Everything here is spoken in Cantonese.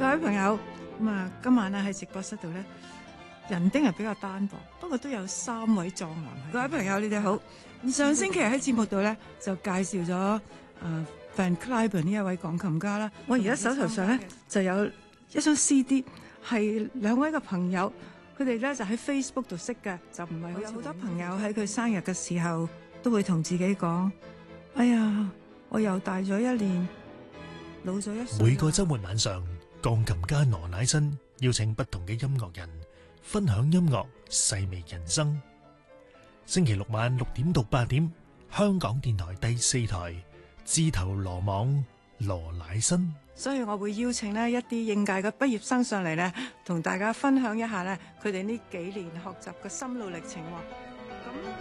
各位朋友，今晚咧喺直播室度咧，人丁係比較單薄，不過都有3位壯男。各位朋友，你哋好。上星期喺節目度咧就介紹咗Van Cliburn 呢一位鋼琴家啦。我而家手頭上咧就有一張 CD， 係2位嘅朋友，佢哋咧就喺 Facebook 度識嘅，就唔係有好多朋友喺佢生日嘅時候都會同自己講：哎呀，我又大咗1年，老咗1歲。 每個週末晚上，鋼琴家羅乃新邀請不同嘅音樂人分享音樂，細味人生。星期6晚6點到8點，香港電台第4台，自投羅網羅乃新。 所以我會邀請呢一啲應屆嘅畢業生上嚟呢，同大家分享一下呢佢哋呢幾年學習嘅心路歷程。